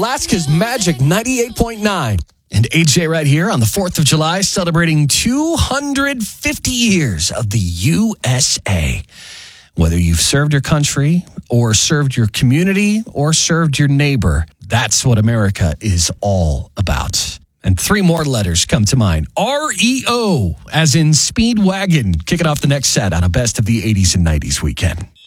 Alaska's Magic 98.9. And AJ right here on the 4th of July, celebrating 250 years of the USA. Whether you've served your country or served your community or served your neighbor, that's what America is all about. And 3 more letters come to mind. REO, as in Speedwagon. Kicking off the next set on a Best of the 80s and 90s weekend.